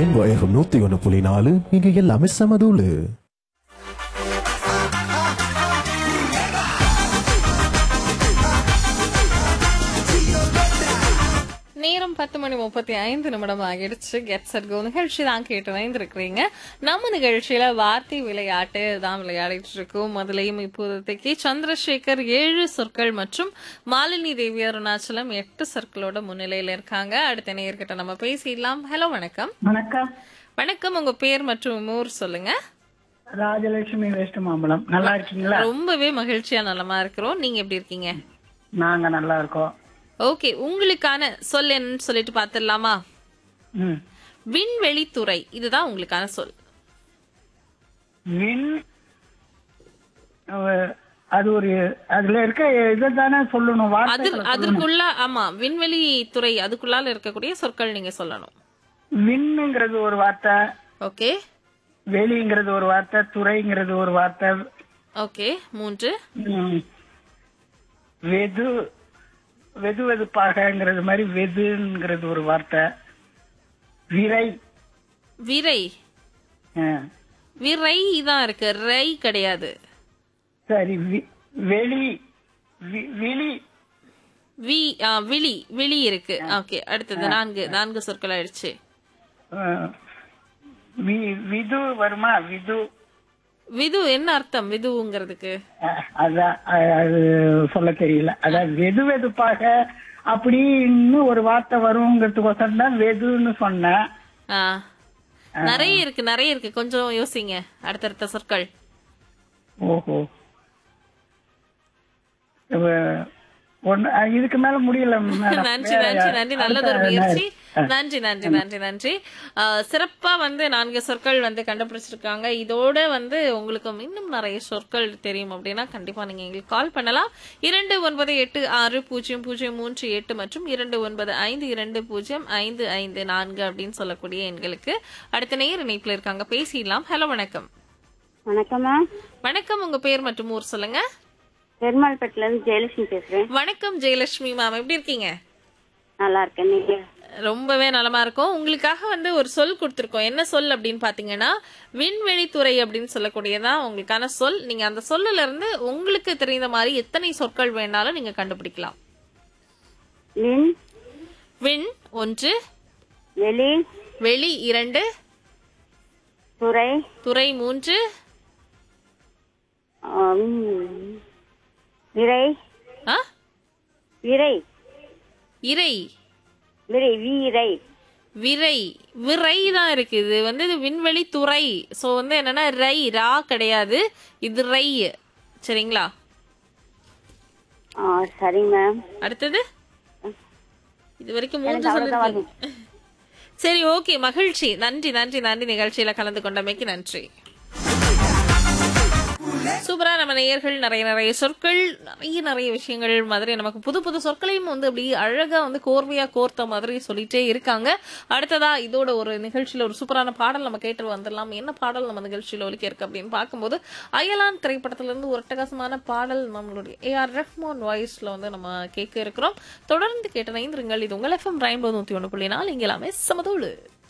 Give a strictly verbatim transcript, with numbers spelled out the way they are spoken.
Rainbow FM நூத்தி ஒன்னு புள்ளி நாலு இங்க எல்லாமே சமதூளு. நேரம் பத்து மணி முப்பத்தி ஐந்து நிமிடம் ஆகிடுச்சு. கெட் செட் கோ நிகழ்ச்சி தான் கேட்டு வைந்திருக்கிறீங்க. நம்ம நிகழ்ச்சியில வார்த்தை விளையாட்டு தான் விளையாடிட்டு இருக்கோம். முதலையும் இப்போதைக்கு சந்திரசேகர் ஏழு சொற்கள் மற்றும் மாலினி தேவி அருணாச்சலம் எட்டு சொற்களோட முன்னிலையில இருக்காங்க. அடுத்த நேர்கிட்ட நம்ம பேசிடலாம். ஹலோ, வணக்கம். வணக்கம். வணக்கம். உங்க பேர் மற்றும் ஊர் சொல்லுங்க. ராஜலட்சுமி வெஸ்ட் மாம்பலம். நல்லா இருக்கீங்களா? ரொம்பவே மகிழ்ச்சியா நலமா இருக்கிறோம். நீங்க எப்படி இருக்கீங்க? நாங்க நல்லா இருக்கோம். ஓகே, உங்களுக்கான சொல் என்னன்னு சொல்லிட்டு பாத்துடலாமா? விண்வெளித்துறை, இதுதான் உங்களுக்கான சொல். விண் அது ஒரு அதுல இருக்க இதுதானே சொல்லணும். அது அதுக்குள்ள ஆமா, விண்வெளி துறை அதுக்குள்ளால இருக்கக்கூடிய சொற்கள் நீங்க சொல்லணும். விண்ணுங்கிறது ஒரு வார்த்தை. ஓகே. வெளிங்கிறது ஒரு வார்த்தை. துறைங்கிறது ஒரு வார்த்தை. ஓகே. மூன்று. வெது வெது வெதுப்பாகங்கிறது மாதிரி வெதுங்கிறது ஒரு வார்த்தை. விரை. விரை. விரை தான் இருக்கு, ரை கிடையாது. சரி. வெளி விழி. வி விழி விழி இருக்கு. ஓகே, அடுத்தது நான்கு நான்கு சொற்கள் ஆயிடுச்சு. விது வருமா? விது. விது என்ன அர்த்தம்? விதுங்கிறதுக்கு அதான் அது சொல்ல தெரியல. அதாவது வெது வெதுப்பாக அப்படின்னு ஒரு வார்த்தை வருங்கிறதுக்கோசரம் தான் வெதுன்னு சொன்னேன். நிறைய இருக்கு நிறைய இருக்கு கொஞ்சம் யோசிங்க அடுத்தடுத்த சொற்கள். ஓஹோ, இதுக்கு மேல முடியல. நன்றி நன்றி நன்றி, நல்லதொரு முயற்சி. நன்றி நன்றி நன்றி நன்றி. சிறப்பா வந்து நான்கு சொற்கள் வந்து கண்டுபிடிச்சிருக்காங்க. இதோட வந்து உங்களுக்கு இன்னும் நிறைய சொற்கள் தெரியும் அப்படின்னா கண்டிப்பா நீங்க எங்களுக்கு கால் பண்ணலாம். இரண்டு ஒன்பது எட்டு ஆறு பூஜ்ஜியம் பூஜ்ஜியம் மூன்று எட்டு மற்றும் இரண்டு ஒன்பது ஐந்து இரண்டு பூஜ்ஜியம் ஐந்து ஐந்து நான்கு அப்படின்னு சொல்லக்கூடிய எண்களுக்கு. அடுத்த நேர இணைப்புல இருக்காங்க, பேசிடலாம். ஹலோ, வணக்கம். வணக்கம். வணக்கம். உங்க பேர் மற்றும் ஊர் சொல்லுங்க. பெருமாள்பேட்டில இருந்து ஜெயலட்சுமி பேசுறேன். வணக்கம் ஜெயலட்சுமி மேம், எப்படி இருக்கீங்க? நல்லா இருக்கேன். நீங்க? ரொம்பவே நலமா இருக்கும். உங்களுக்காக வந்து ஒரு சொல் கொடுத்திருக்கோம். என்ன சொல் அப்படின்னு பாத்தீங்கன்னா விண்வெளித்துறை அப்படின்னு சொல்லக்கூடியதான் உங்களுக்கான சொல். நீங்க அந்த சொல்லுல இருந்து உங்களுக்கு தெரிந்த மாதிரி எத்தனை சொற்கள் வேணாலும் நீங்க கண்டுபிடிக்கலாம். விண். விண் ஒன்று. வெளி. வெளி இரண்டு. துறை. துறை மூன்று. விரை. விரை. இறை. விரை. வீரை. விரை. விரை தான் இருக்கு. இது வந்து விண்வெளி துறை. சோ வந்து என்னன்னா ரை, ரா கிடையாது, இது ரை. சரிங்களா? சரிங்க மேம். அடுத்தது இது வரைக்கும் மூன்று சொல்லுங்க. சரி, ஓகே, மகிழ்ச்சி. நன்றி நன்றி நன்றி. நிகழ்ச்சியில கலந்து கொண்டமைக்கு நன்றி. சூப்பரா நம்ம நேயர்கள் நிறைய நிறைய சொற்கள், நிறைய நிறைய விஷயங்கள் மாதிரி நமக்கு புது புது சொற்களையும் வந்து அப்படி அழகா வந்து கோர்வையா கோர்த்த மாதிரி சொல்லிட்டே இருக்காங்க. அடுத்ததா இதோட ஒரு நிகழ்ச்சியில ஒரு சூப்பரான பாடல் நம்ம கேட்டு வந்துடலாம். என்ன பாடல் நம்ம நிகழ்ச்சியில ஒலிக்க இருக்கு அப்படின்னு பார்க்கும்போது அயலான் திரைப்படத்துல இருந்து ஒரு அட்டகாசமான பாடல் நம்மளுடைய ஏ ஆர் ரஹ்மான் வாய்ஸ்ல வந்து நம்ம கேட்க இருக்கிறோம். தொடர்ந்து கேட்டு நைந்திருங்கள். இது உங்கள் எஃப்எம் ரெயின்போ நூத்தி ஒன்று புள்ளி நாலு, இங்க எல்லாமே சமதூளு.